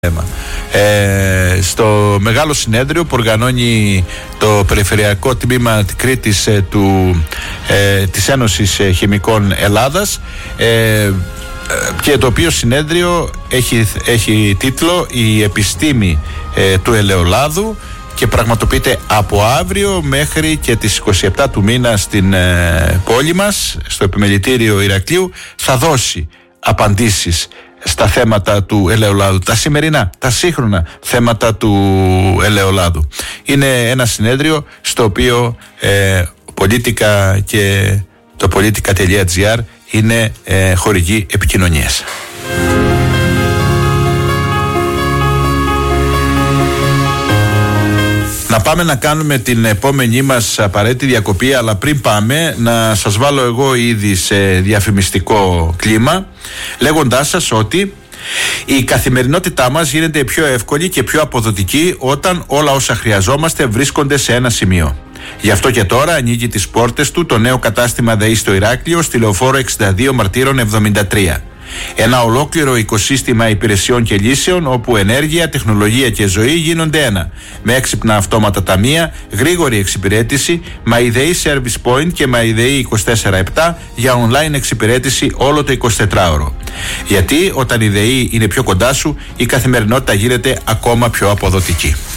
Στο μεγάλο συνέδριο που οργανώνει το Περιφερειακό Τμήμα Κρήτης της Ένωσης Χημικών Ελλάδας, και το οποίο συνέδριο έχει τίτλο «Η επιστήμη του ελαιολάδου» και πραγματοποιείται από αύριο μέχρι και τις 27 του μήνα στην πόλη μας, στο επιμελητήριο Ηρακλείου. Θα δώσει απαντήσεις στα θέματα του ελαιολάδου, τα σημερινά, τα σύγχρονα θέματα του ελαιολάδου. Είναι ένα συνέδριο στο οποίο Politica και το politica.gr είναι χορηγοί επικοινωνίας. Να πάμε να κάνουμε την επόμενή μας απαραίτητη διακοπή, αλλά πριν πάμε να σας βάλω εγώ ήδη σε διαφημιστικό κλίμα, λέγοντάς σας ότι η καθημερινότητά μας γίνεται πιο εύκολη και πιο αποδοτική όταν όλα όσα χρειαζόμαστε βρίσκονται σε ένα σημείο. Γι' αυτό και τώρα ανοίγει τις πόρτες του το νέο κατάστημα ΔΕΗ στο Ηράκλειο, στη Λεωφόρο 62 Μαρτύρων 73. Ένα ολόκληρο οικοσύστημα υπηρεσιών και λύσεων όπου ενέργεια, τεχνολογία και ζωή γίνονται ένα. Με έξυπνα αυτόματα ταμεία, γρήγορη εξυπηρέτηση, MyDay Service Point και MyDay 24/7 για online εξυπηρέτηση όλο το 24ωρο. Γιατί όταν η ΔΕΗ είναι πιο κοντά σου, η καθημερινότητα γίνεται ακόμα πιο αποδοτική.